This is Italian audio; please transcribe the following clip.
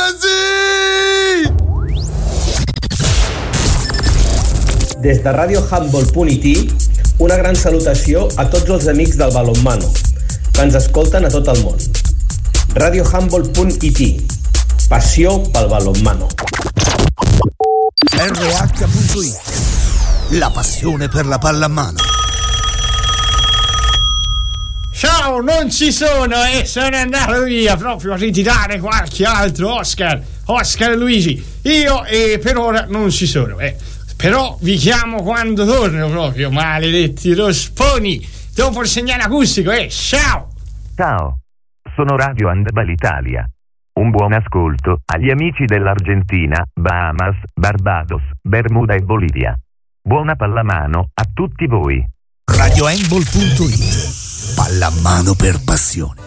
sí! Des de radiohandball.it, una gran salutació a tots els amics del balonmano, que ens escolten a tot el món. radiohandball.it, passió pel balonmano. RH.it, la passione per la pallamano. Ciao, non ci sono e sono andato via proprio a ritirare qualche altro Oscar e Luigi. Io per ora non ci sono, però vi chiamo quando torno proprio, maledetti rosponi, dopo il segnale acustico, ciao! Ciao, sono Radio Handball Italia. Un buon ascolto agli amici dell'Argentina, Bahamas, Barbados, Bermuda e Bolivia. Buona pallamano a tutti voi. radiohandball.it, pallamano per passione.